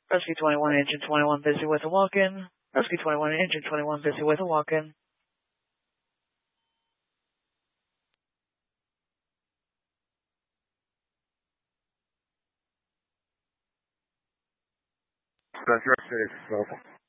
Rescue 21, Engine 21, busy with a walk-in. Rescue 21, Engine 21, busy with a walk-in. That's your safe,